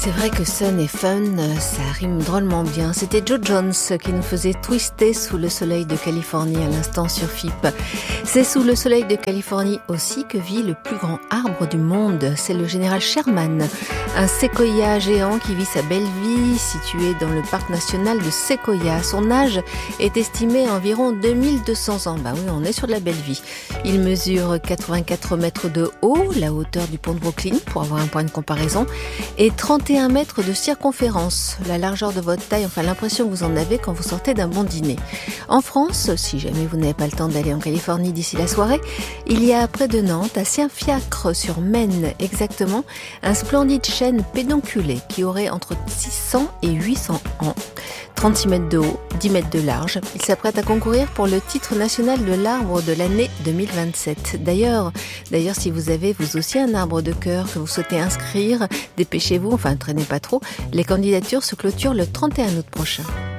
C'est vrai que Sun et Fun, ça rime drôlement bien. C'était Joe Jones qui nous faisait twister sous le soleil de Californie à l'instant sur FIP. C'est sous le soleil de Californie aussi que vit le plus grand arbre du monde. C'est le général Sherman, un séquoia géant qui vit sa belle vie, situé dans le parc national de Sequoia. Son âge est estimé à environ 2200 ans. Bah oui, on est sur de la belle vie. Il mesure 84 mètres de haut, la hauteur du pont de Brooklyn, pour avoir un point de comparaison, et 31 mètres de circonférence, la largeur de votre taille, enfin l'impression que vous en avez quand vous sortez d'un bon dîner. En France, si jamais vous n'avez pas le temps d'aller en Californie d'ici la soirée, il y a près de Nantes, à Saint-Fiacre-sur-Maine exactement, un splendide chêne pédonculé qui aurait entre 600 et 800 ans, 36 mètres de haut, 10 mètres de large. Il s'apprête à concourir pour le titre national de l'arbre de l'année 2027. D'ailleurs, si vous avez vous aussi un arbre de cœur que vous souhaitez inscrire, dépêchez-vous, enfin ne traînez pas trop, les candidatures se clôturent le 31 août prochain.